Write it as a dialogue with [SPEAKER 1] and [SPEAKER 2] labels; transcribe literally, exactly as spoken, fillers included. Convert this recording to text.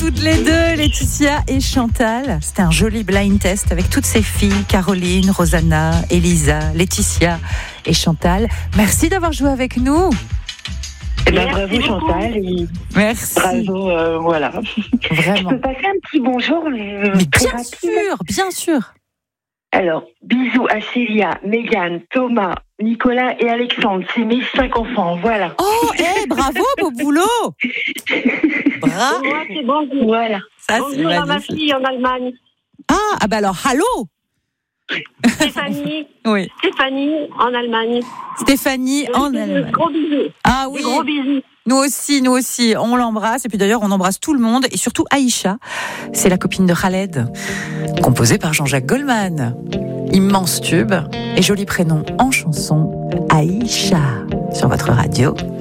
[SPEAKER 1] toutes les deux, Laetitia et Chantal. C'était un joli blind test avec toutes ces filles, Caroline, Rosanna, Elisa, Laetitia et Chantal. Merci d'avoir joué avec nous.
[SPEAKER 2] Eh ben, bravo Chantal. Et
[SPEAKER 1] merci.
[SPEAKER 2] Bravo, euh, voilà.
[SPEAKER 1] Vraiment.
[SPEAKER 2] Je peux passer un petit bonjour euh,
[SPEAKER 1] Mais
[SPEAKER 2] très
[SPEAKER 1] bien
[SPEAKER 2] rapide.
[SPEAKER 1] sûr, bien sûr.
[SPEAKER 2] Alors, bisous à Célia, Mégane, Thomas, Nicolas et Alexandre. C'est mes cinq enfants, voilà.
[SPEAKER 1] Oh, hey, bravo, beau boulot. Bravo.
[SPEAKER 3] Moi, c'est bonjour.
[SPEAKER 2] Voilà.
[SPEAKER 1] Ça, c'est
[SPEAKER 3] Bonjour à ma
[SPEAKER 1] magnifique.
[SPEAKER 3] fille en Allemagne.
[SPEAKER 1] Ah, ah bah alors, allô.
[SPEAKER 3] Stéphanie.
[SPEAKER 1] Oui.
[SPEAKER 3] Stéphanie en Allemagne.
[SPEAKER 1] Stéphanie en
[SPEAKER 3] Des
[SPEAKER 1] Allemagne.
[SPEAKER 3] Gros bisous.
[SPEAKER 1] Ah
[SPEAKER 3] Des
[SPEAKER 1] oui.
[SPEAKER 3] gros bisous.
[SPEAKER 1] Nous aussi, nous aussi, on l'embrasse. Et puis d'ailleurs, on embrasse tout le monde. Et surtout Aïcha, c'est la copine de Khaled, composée par Jean-Jacques Goldman. Immense tube et joli prénom en chanson, Aïcha, sur votre radio.